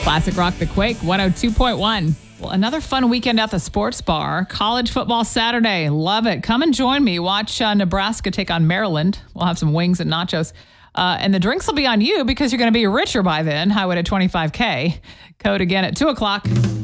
Classic Rock the Quake 102.1. Well, another fun weekend at the sports bar. College football Saturday. Love it. Come and join me. Watch Nebraska take on Maryland. We'll have some wings and nachos. And the drinks will be on you because you're going to be richer by then. Highway to 25K. Code again at 2 o'clock.